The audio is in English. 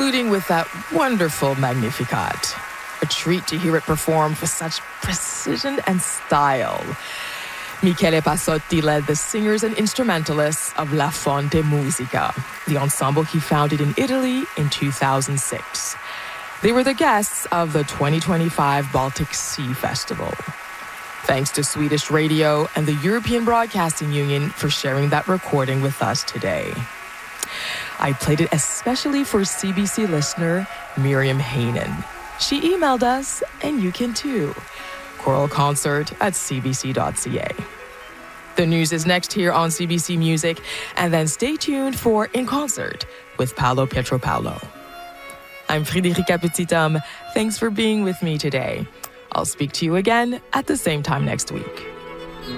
concluding with that wonderful Magnificat. A treat to hear it performed with such precision and style. Michele Passotti led the singers and instrumentalists of La Fonte Musica, the ensemble he founded in Italy in 2006. They were the guests of the 2025 Baltic Sea Festival. Thanks to Swedish Radio and the European Broadcasting Union for sharing that recording with us today. I played it especially for CBC listener Miriam Hainan. She emailed us, and you can too. choralconcert@cbc.ca. The news is next here on CBC Music, and then stay tuned for In Concert with Paolo Pietropaulo. I'm Friederike Petithomme. Thanks for being with me today. I'll speak to you again at the same time next week.